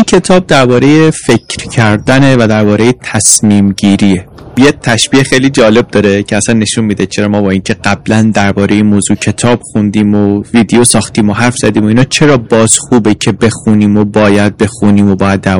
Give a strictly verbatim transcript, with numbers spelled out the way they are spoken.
کتاب درباره فکر کردن و درباره تصمیم گیریه. یه تشبیه خیلی جالب داره که اصلا نشون میده چرا ما با اینکه قبلا درباره این موضوع کتاب خوندیم و ویدیو ساختیم و حرف زدیم و اینا، چرا باز خوبه که بخونیم و باید بخونیم و باید